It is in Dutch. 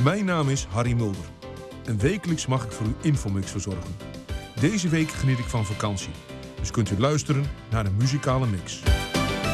Mijn naam is Harry Mulder. En wekelijks mag ik voor u Infomix verzorgen. Deze week geniet ik van vakantie. Dus kunt u luisteren naar de muzikale mix.